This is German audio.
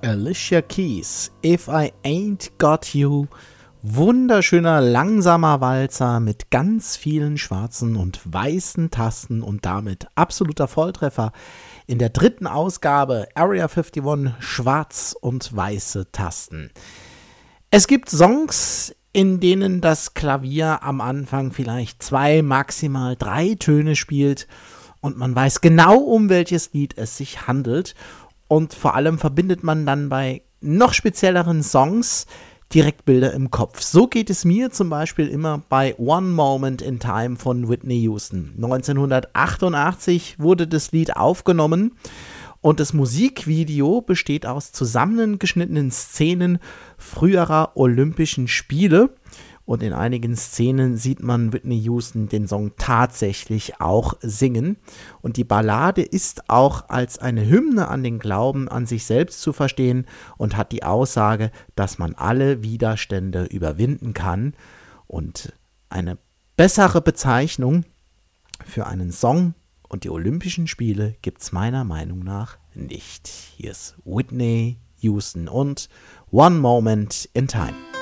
Alicia Keys, If I Ain't Got You. Wunderschöner, langsamer Walzer mit ganz vielen schwarzen und weißen Tasten und damit absoluter Volltreffer in der dritten Ausgabe Area 51, schwarz und weiße Tasten. Es gibt Songs, in denen das Klavier am Anfang vielleicht 2, maximal 3 Töne spielt und man weiß genau, um welches Lied es sich handelt. Und vor allem verbindet man dann bei noch spezielleren Songs direkt Bilder im Kopf. So geht es mir zum Beispiel immer bei One Moment in Time von Whitney Houston. 1988 wurde das Lied aufgenommen und das Musikvideo besteht aus zusammengeschnittenen Szenen früherer Olympischen Spiele. Und in einigen Szenen sieht man Whitney Houston den Song tatsächlich auch singen. Und die Ballade ist auch als eine Hymne an den Glauben an sich selbst zu verstehen und hat die Aussage, dass man alle Widerstände überwinden kann. Und eine bessere Bezeichnung für einen Song und die Olympischen Spiele gibt es meiner Meinung nach nicht. Hier ist Whitney Houston und One Moment in Time.